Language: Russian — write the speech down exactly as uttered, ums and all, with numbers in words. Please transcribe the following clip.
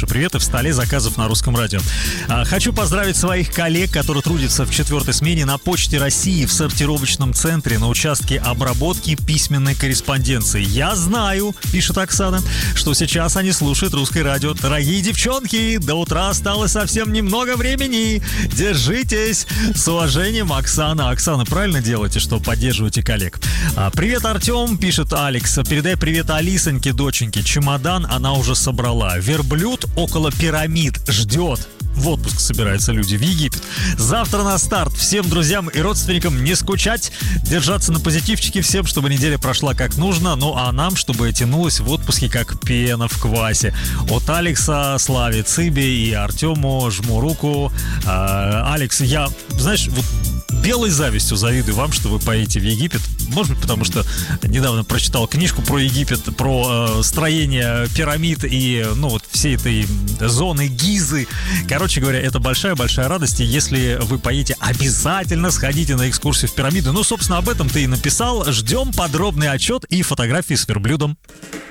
наши приветы в столе заказов на Русском радио. Хочу поздравить своих коллег, которые трудятся в четвертой смене на Почте России в сортировочном центре на участке обработки письменной корреспонденции. Я знаю, пишет Оксана, что сейчас они слушают Русское радио. Дорогие девчонки, до утра осталось совсем немного времени. Держитесь. С уважением, Оксана. Оксана, правильно делаете, что поддерживаете коллег. Привет, Артем, пишет Алекс. Передай привет Алисоньке, доченьке. Чемодан она уже собрала. Верблюд около пирамид ждет. В отпуск собираются люди в Египет. Завтра на старт. Всем друзьям и родственникам не скучать, держаться на позитивчике всем, чтобы неделя прошла как нужно, ну а нам, чтобы тянулась в отпуске как пена в квасе. От Алекса, Славе Цыбе и Артему жму руку. А, Алекс, я, знаешь, вот белой завистью завидую вам, что вы поедете в Египет. Может быть, потому что недавно прочитал книжку про Египет, про э, строение пирамид и, ну, вот всей этой зоны Гизы. Короче говоря, это большая-большая радость. И если вы поедете, обязательно сходите на экскурсию в пирамиды. Ну, собственно, об этом ты и написал. Ждем подробный отчет и фотографии с верблюдом.